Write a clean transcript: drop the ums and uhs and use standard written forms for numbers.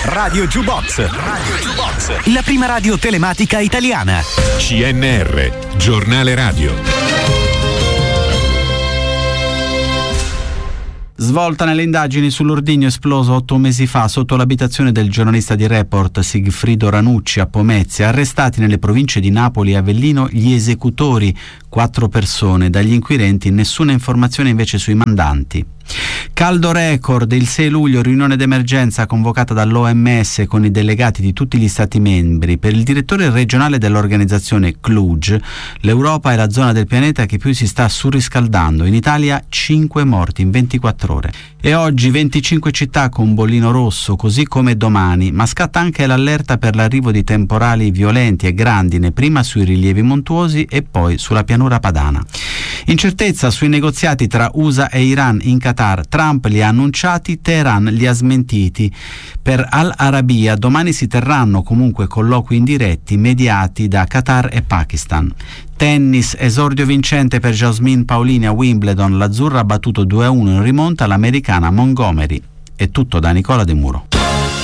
Radio Jukebox. La prima radio telematica italiana. CNR, giornale radio. Svolta nelle indagini sull'ordigno esploso 8 mesi fa sotto l'abitazione del giornalista di Report Sigfrido Ranucci a Pomezia. Arrestati nelle province di Napoli e Avellino gli esecutori, 4 persone. Dagli inquirenti nessuna informazione invece sui mandanti. Caldo record, il 6 luglio riunione d'emergenza convocata dall'OMS con i delegati di tutti gli stati membri. Per il direttore regionale dell'organizzazione Cluj, l'Europa è la zona del pianeta che più si sta surriscaldando. In Italia 5 morti in 24 ore. E oggi 25 città con bollino rosso, così come domani, ma scatta anche l'allerta per l'arrivo di temporali violenti e grandine, prima sui rilievi montuosi e poi sulla pianura padana. Incertezza sui negoziati tra USA e Iran in Qatar. Trump li ha annunciati, Teheran li ha smentiti. Per Al Arabiya domani si terranno comunque colloqui indiretti mediati da Qatar e Pakistan. Tennis, esordio vincente per Jasmine Paolini a Wimbledon. L'azzurra ha battuto 2-1 in rimonta l'americana Montgomery. È tutto da Nicola De Muro.